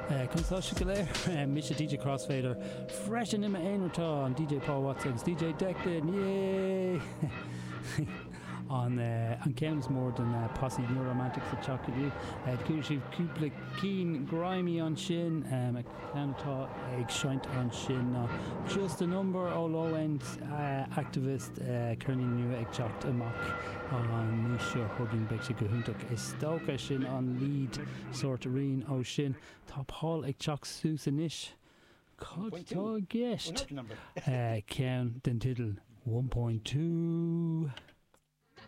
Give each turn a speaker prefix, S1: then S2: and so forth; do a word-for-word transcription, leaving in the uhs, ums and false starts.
S1: Consultation Galere, Misha D J Crossfader, fresh and in my Einrata on D J Paul Watkins, D J Declan, yay! on uh, on Cairns more than uh, Posse New Romantics at Chocolate You. Uh, Cúisigh cúpla keen grimy on shin, um, a Canada egg shint on shin. Uh, just a number of low end uh, activist uh, Kearney New egg chocked a mock on Nisha hugging Bexy Gahuntuk is Stoka shin on lead sort of reen o shin top hall egg chock Susan ish. Cod to guest. Uh, Cairn den title one point two.